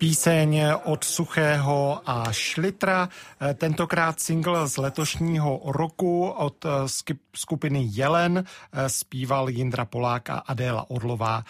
Píseň od Suchého a Šlitra, tentokrát single z letošního roku od skupiny Jelen, zpíval Jindra Polák a Adéla Orlová.